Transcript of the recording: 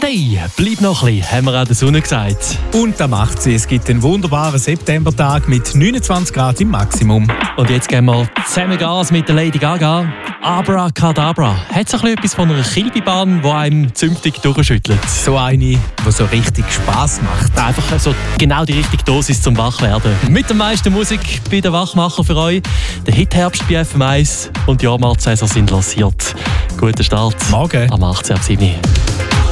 Hey, bleib noch ein bisschen, haben wir auch der Sonne gesagt. Und das macht sie. Es gibt einen wunderbaren Septembertag mit 29 Grad im Maximum. Und jetzt gehen wir zusammen Gas mit der Lady Gaga. Abracadabra. Hat es etwas von einer Kilbibahn, die einem zünftig durchschüttelt? So eine, die so richtig Spass macht. Einfach so genau die richtige Dosis zum Wachwerden. Mit der meisten Musik bei den Wachmacher für euch. Der Hitherbst bei FM1 und die Jahrmarktsaison sind lanciert. Guten Start. Morgen. Am 18 ab 7.